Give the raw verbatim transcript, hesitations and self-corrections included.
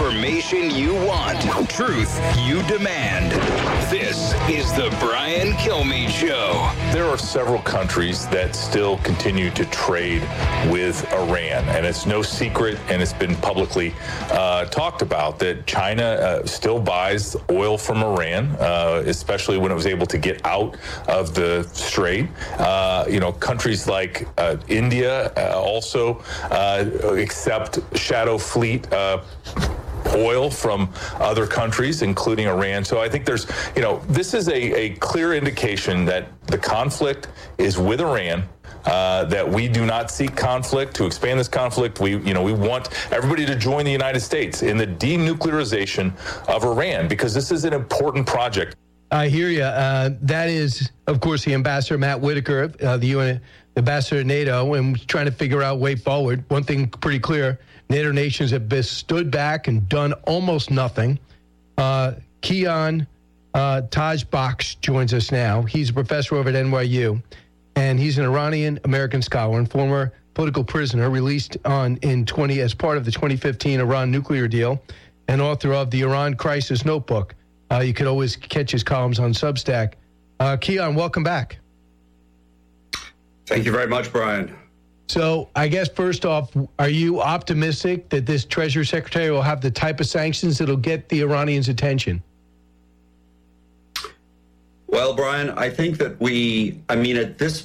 Information you want. Truth you demand. This is the Brian Kilmeade Show. There are several countries that still continue to trade with Iran, and it's no secret, and it's been publicly uh, talked about, that China uh, still buys oil from Iran, uh, especially when it was able to get out of the Strait. Uh, you know, countries like uh, India uh, also uh, accept shadow fleet uh, oil from other countries, including Iran. So I think there's, you know, this is a, a clear indication that the conflict is with Iran. Uh, that we do not seek conflict. To expand this conflict, we, you know, we want everybody to join the United States in the denuclearization of Iran, because this is an important project. I hear you. Uh, that is, of course, the ambassador, Matt Whitaker, uh, the U N ambassador at NATO, and trying to figure out way forward. One thing pretty clear, NATO nations have been stood back and done almost nothing. Uh, Keon uh, Taj Baksh joins us now. He's a professor over at N Y U, and he's an Iranian-American scholar and former political prisoner released on in twenty as part of the twenty fifteen Iran nuclear deal, and author of the Iran Crisis Notebook. Uh, you could always catch his columns on Substack. Uh, Keon, welcome back. Thank you very much, Brian. So I guess first off, are you optimistic that this Treasury Secretary will have the type of sanctions that'll get the Iranians' attention? Well, Brian, I think that we, I mean, at this